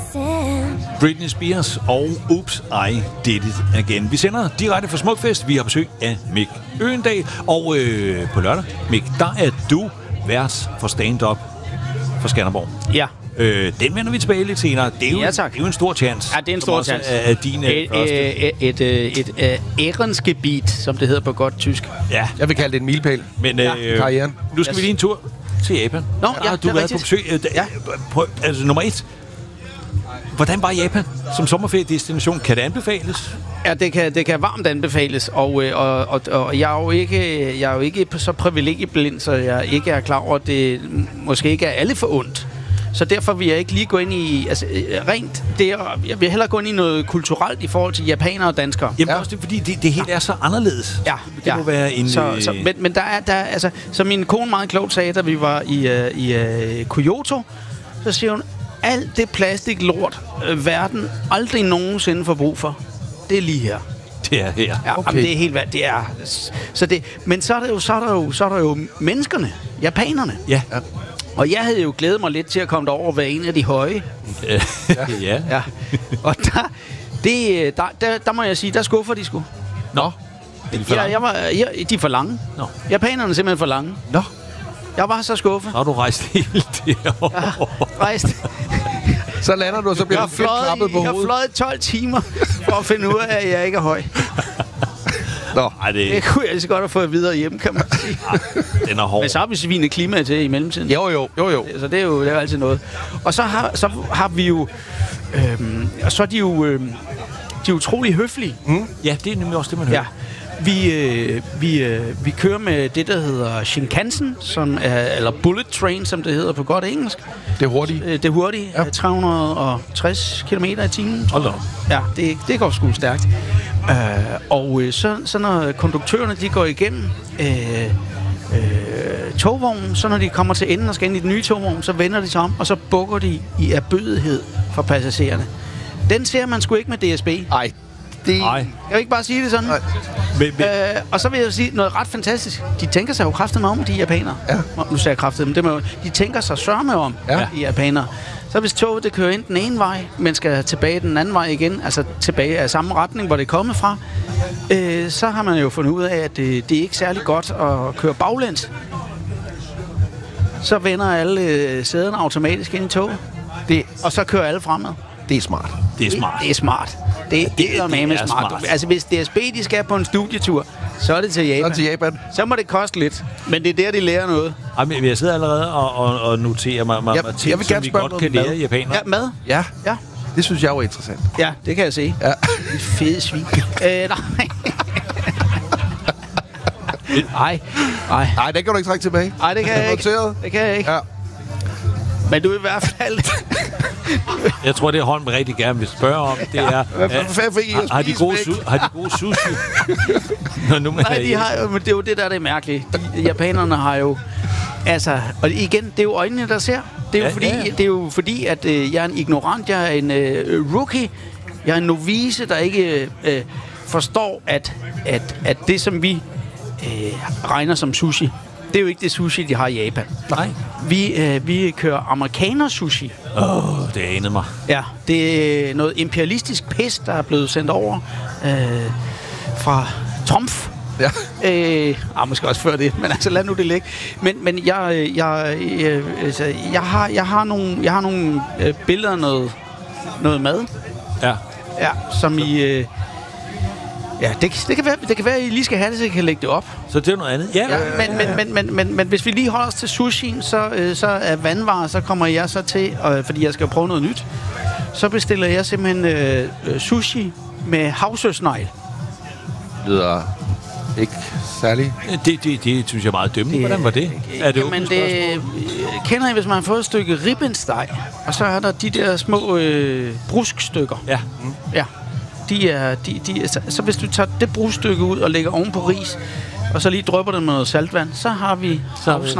Britney Spears og Oops, I Did It Again. Vi sender direkte fra Smukfest. Vi har besøg af Mick Øgendahl. Og på lørdag, Mick, der er du vært for stand-up for Skanderborg. Ja. Den vender vi tilbage lidt senere. Det er jo, ja, tak. Det er jo en stor chance. Ja, det er en stor chance. Af din et Ehrensgebiet, som det hedder på godt tysk. Ja. Jeg vil kalde det en milepæl. Men karrieren. Nu skal vi lige en tur til Japan. Nå, der har du været på besøg. Altså, nummer 1. Hvordan var Japan som sommerferiedestination? Kan det anbefales? Ja, det kan varmt anbefales, og jeg er jo ikke så privilegieblind, så jeg ikke er klar over, at det måske ikke er alle for ondt. Så derfor vil jeg ikke lige gå ind i rent det. Jeg vil hellere gå ind i noget kulturelt i forhold til japanere og danskere. Jamen også det, fordi det helt er så anderledes. Ja, det må være en. Men der er altså, som min kone meget klogt sagde, da vi var i Kyoto, så siger hun, alt det plastiklort verden aldrig nogensinde får brug for, det er lige her. Det er her. Ja, okay. Det er helt hvad det er. Så det, men så er der jo menneskerne, japanerne. Ja. Og jeg havde jo glædet mig lidt til at komme derover og være en af de høje. Ja. Og der må jeg sige, der skuffer de sgu. Nå. De er for lange. Nå. Japanerne er simpelthen for lange. Nå. Jeg var så skuffet. Så har du rejst helt derovre. Ja, rejst. Så lander du, og så bliver du fedt klappet på hovedet. Jeg har fløjet 12 timer for at finde ud af, at jeg ikke er høj. Nå. Ej, det kunne jeg lige så godt have fået videre hjem, kan man sige. Den er hård. Men så har vi svinet klimaet til i mellemtiden. Jo. Så det er jo altid noget. Og så har vi jo... så er de jo... de er utrolig høflige. Mm. Ja, det er nemlig også det, man hører. Ja. Vi kører med det, der hedder Shinkansen, som er, eller Bullet Train, som det hedder på godt engelsk. Det er hurtigt. Det er hurtigt. Ja. 360 km i timen. Hold da. Ja, det går sgu stærkt. Så når konduktørerne de går igennem togvognen, så når de kommer til enden og skal ind i den nye togvogn, så vender de sig om, og så bukker de i erbødighed for passagererne. Den ser man sgu ikke med DSB. Nej. Jeg vil ikke bare sige det sådan. Og så vil jeg sige noget ret fantastisk. De tænker sig jo kraftedeme om, de japanere. Ja. Nu siger jeg kraftedeme. De tænker sig sørme om, de japanere. Så hvis toget det kører ind den ene vej, men skal tilbage den anden vej igen, altså tilbage af samme retning, hvor det er kommet fra, så har man jo fundet ud af, at det er ikke særlig godt at køre baglæns. Så vender alle sæderne automatisk ind i toget. Og så kører alle fremad. Det er smart. Det er smart. Det er smart. Det er smart. Altså, hvis DSB de skal på en studietur, så er det til Japan. Så må det koste lidt. Men det er der, de lærer noget. Jamen, jeg sidder allerede og noterer mig jeg vil gerne spørge godt kan lære japanere. Ja, mad. Ja. Det synes jeg var interessant. Ja, det kan jeg se. Ja. Fede svin. Nej. Nej, det kan du ikke trække tilbage. Nej, det kan jeg ikke. Det kan jeg ikke. Ja. Men du er i hvert fald... Jeg tror, det Holm rigtig gerne vil spørge om, det er... Har de gode sushi? Nej, de har jo... Men det er jo det, der er det mærkelige. Japanerne har jo... Altså... Og igen, det er jo øjnene, der ser. Det er jo fordi, at jeg er en ignorant. Jeg er en rookie. Jeg er en novice, der ikke forstår, at det, som vi regner som sushi... Det er jo ikke det sushi, de har i Japan. Nej. Vi kører amerikaner-sushi. Det anede mig. Ja, det er noget imperialistisk pis, der er blevet sendt over fra Trump. Ja. Måske også før det, men altså lad nu det ligge. Men jeg har nogle billeder af noget mad. Ja. Ja, som I... Ja, det kan være, at I lige skal have det, så I kan lægge det op. Så det er noget andet? Ja. Men hvis vi lige holder os til sushien, så er vandvarer, så kommer jeg så til, fordi jeg skal prøve noget nyt, så bestiller jeg simpelthen sushi med havsøsnegl. Lyder ikke særligt. Det synes jeg er meget dømmende. Hvordan var det? Er det jamen, det kender I, hvis man har fået et stykke ribbensteg, og så er der de der små bruskstykker. Ja. Ja. Så hvis du tager det brudstykke ud og lægger oven på ris, og så lige drypper det med noget saltvand, så har vi